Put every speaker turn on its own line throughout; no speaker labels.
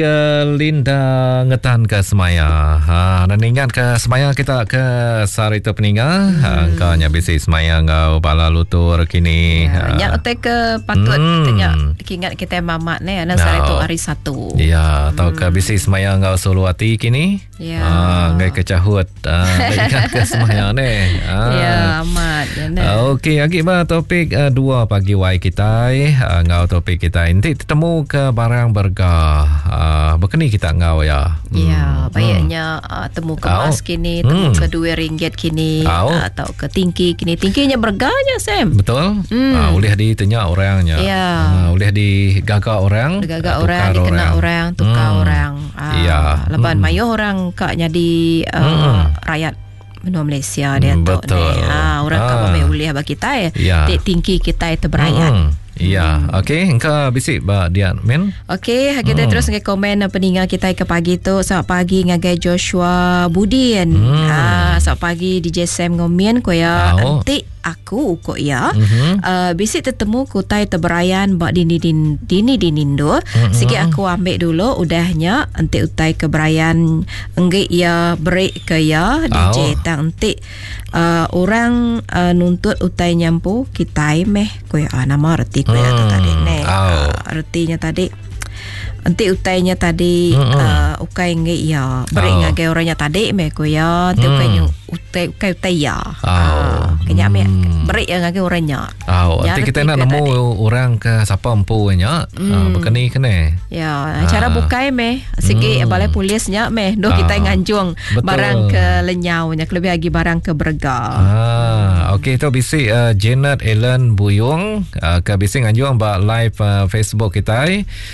Linda ngetan ke Semaya. Dan ingat ke Semaya kita ke Sarita Peninga. Kau nya bisi Semaya ngau bala lutur kini.
Nya otek ke patut tanya ingat kita mamak ni ana Sarita hari Sabtu.
Ya, atau ke bisi Semaya ngau Suluati kini.
Ya.
Ngai kecahut. Ingat ke Semaya ni.
Ya, amat ya.
Okey, akibat topik 2 pagi wai kita. Ngau topik kita nanti ketemu ke barang bergah. Bekeni kita ngau ya.
Ya, bayarnya temu kemas kini, temu ke RM2 kini, atau ke tingki kini. Tingkinya bergahnya, Sam.
Betul. Boleh ditanya orangnya.
Ya.
Boleh digagak orang.
Digagak orang, dikena orang, tukar orang.
Ya.
Lepas mayo orang kaknya di rakyat benua Malaysia dia tahu ni. Orang kau boleh bagi kita tingki kita itu berayat.
Ya, okey. Engkau bisik ba dia men.
Okey, kita terus ngai komen peninggal kita ke pagi tu. Selamat pagi ngagai Joshua Budin. Selamat pagi DJ Sam ngomian ko ya. Nanti aku kok ya. Bisik tetemu kutai teberayan bak dini dinindo. Sikit aku ambil dulu udahnya nanti utai keberayan engge ya break ke ya DJ tang nanti orang nuntut utai nyampu kita meh ko ya nama reti ko ya tadi ne. Artinya tadi nanti utainya tadi ukai nge ya break ngage orangnya tadi me ko ya nanti ukai ya kenya me break ngage orangnya
nanti kita nak nemu orang ke siapa empunya bekeni kene
ya cara bukai me sikit balai polisnya me do kita nganjung barang ke lenyau nya lebih lagi barang ke berga.
Okey tu bisi Janet Ellen Buyung ke bisi nganjung ba live Facebook kita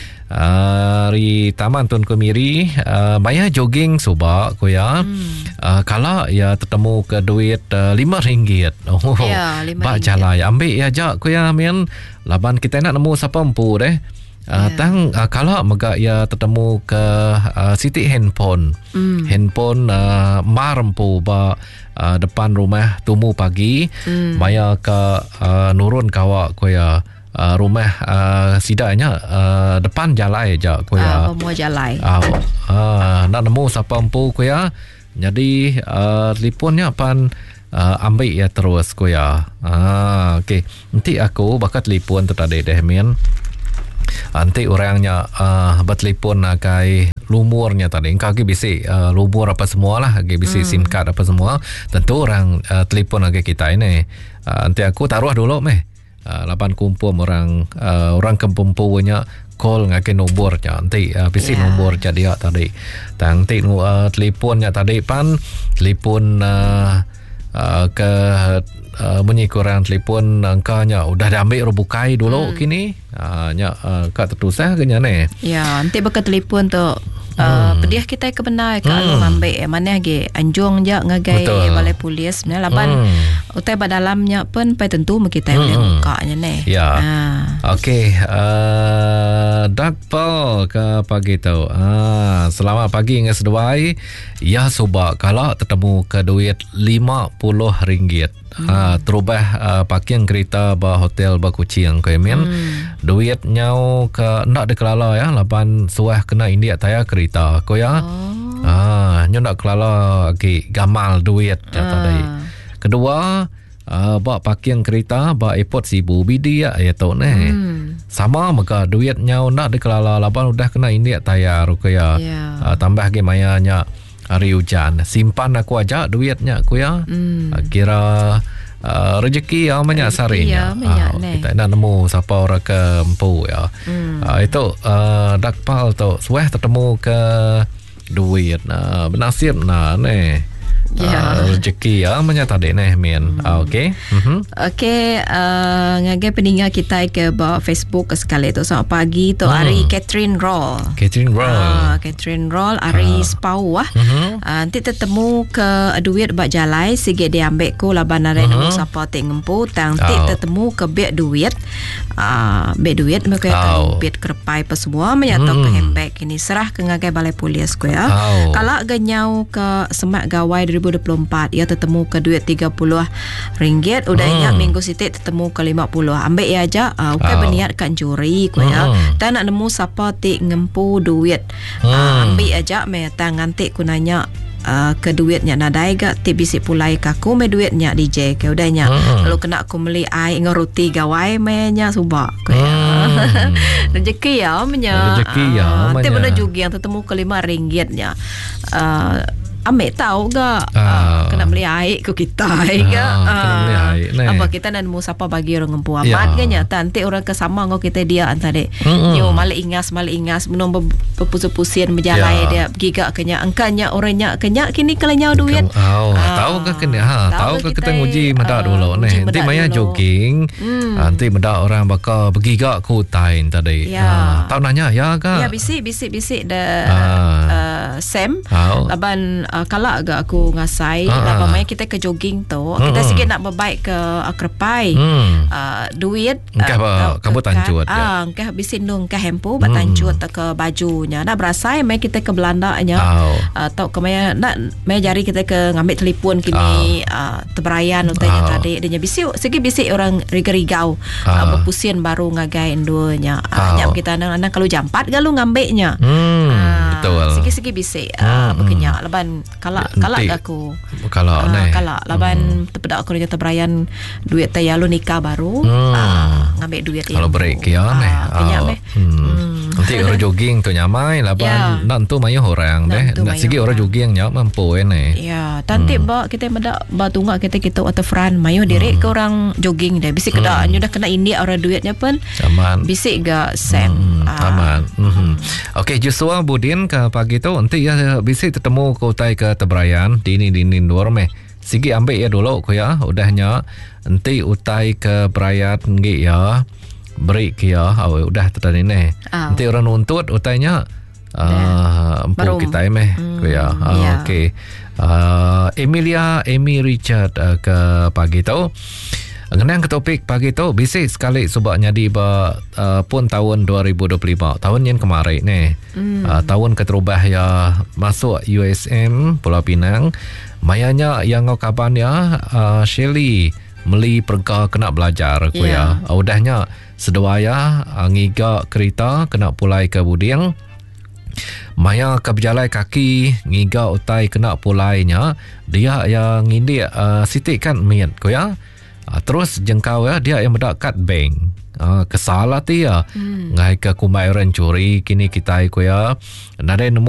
di Taman Tun Kemiri bayar jogging subak ko ya. Kalau ya tertemu ke duit RM5. Bak jalai ambil ya jak ko ya men laban kita nak nemu siapa empu deh. Tang kalau mega ya tertemu ke Siti handphone marempu ba depan rumah tumu pagi bayar ke nurun kawak ko ya rumah sidanya depan jalai aja ko ya.
Mau jalai.
Nak nemu siapa empu ko ya. Jadi telefonnya pan ambil ya terus ko ya. Okey. Nanti aku bakat telefon tu tadi deh men. Nanti orangnya bertelefon kai lumurnya tadi. Engkau ke bisi lumur apa semua lah. Ke bisi SIM card apa semua. Tentu orang telefon ke kita ini. Nanti aku taruh dulu meh. Lapan kumpul orang kempumpunya call ngake nombornya nanti bisi nombor jadi tadi nanti teleponnya tadi pan telepon ke bunyi korang telepon angkanya udah diambil rubukai dulu kini nya kat tertusah kenya ne
ya nanti bakal telepon tu pediah kita ke benar ke anu ambil mana lagi anjung je ngagai balai polis sebenarnya lapan utai badalamnya pun pai tentu kita boleh bukanya ne
ya. Okey Dakpal ke pagi tu selamat pagi ngas duai ya subak kalau tertemu ke duit RM50 terubah parking kereta ba hotel ba Kuching ko men duit nyau ke nak dekelala ya lapan suah kena India taya kereta ko ya nyo nak kelala ki gamal duit tadi kedua ba parking kereta ba airport Sibu Bidi ya tu ne sama maka duit nyau nak dekelala lapan udah kena India taya ko ya tambah ke mayanya hari hujan simpan aku aja duitnya aku ya kira rezeki yang banyak sarinya kita nak nemu siapa orang ke empu ya itu dakpal tu suah tertemu ke duit bernasib ne rezeki ya banyak tadi ne men okey
okey ngagai peninggal kita ke bawah Facebook sekali tu selamat pagi tu hari Catherine Roll hari Spau nanti tertemu ke duit bak jalai sikit dia ambil ko laban ada nemu siapa tengempu nanti tertemu ke beg duit mereka duit kerpai apa semua menyatu ke handbag ini serah ke ngagai balai polis ko ya kalau ganyau ke semak gawai 2024 ia tertemu ke duit RM30. Udahnya minggu sitik tertemu ke 50. Ambil ya aja bukan berniat kan juri ko ya. Dan nak nemu siapa tik ngempu duit. Ambil aja me tangan tik kunanya ke duitnya nadai gak ti bisik pulai kaku me duitnya DJ ke udahnya kalau kena aku beli ai roti gawai me nya subak ko ya. Rezeki ya menya. Ti benda juga yang tertemu ke RM5 nya. Ambil tahu gak kena beli air ke kita
kena beli air
apa kita nak nemu siapa bagi orang ngempu amat kan ya nanti orang kesama ngau kita dia antara yo malik ingas menom berpusing-pusing berjalan dia giga kenya angkanya orangnya kenya kini kelanya duit
tahu ke kena tahu ke kita nguji meda dulu nih nanti maya jogging nanti meda orang bakal bergiga ku tain tadi tahu nanya ya ke
ya bisik dah Sam laban kalau agak aku ngasai laban kita ke jogging tu kita sikit nak berbaik ke Krepai duit
kamu tancut
engkau bisin dong ke hempu tancut ke bajunya nak berasa mai kita ke Belanda nya atau ke maya nak maya jari kita ke ngambil telefon kini terberayan utanya tadi dia bisik sikit bisik orang rigau berpusing baru ngagai endonya nyap kita anak kalau jam 4 galu ngambilnya
betul
sikit-sikit bisik berkenyak laban kalak aku
kalak
laban terpedak aku dia terberayan duit teh lu nikah baru ngambil duit
kalau break ya nanti orang jogging tu nyamai laban nak tu mayu orang deh nak segi orang jogging nyak mampu
ya nanti ba kita medak ba tunggak kita waterfront mayu direk ke orang jogging deh bisik kedak dah kena India orang duitnya pun
aman
bisik gak Sam
aman okey Joshua Budin ke pagi tu nanti ya bisik ketemu ke utai ke Tebrayan dini luar meh sigi ambil ya dulu ko ya udahnya nanti utai ke Berayat ngi ya break ya udah tadi ni nanti orang nuntut utainya empu kita meh ko ya okey Amy Richard ke pagi tu ngenang ke topik pagi tu bisik sekali sebabnya di pun tahun 2025 tahun yang kemarin ni tahun keterubah ya masuk USM Pulau Pinang mayanya yang ngau kaban ya Shelly meli perga kena belajar ko ya udahnya sedaya ngiga kereta kena pulai ke Budiang maya ke berjalan kaki ngiga utai kena pulainya dia yang ngindi sitik kan miat ko ya terus jengkau ya dia yang mendakat bank kesalah dia ngai ke kumairan curi kini kita ko ya nade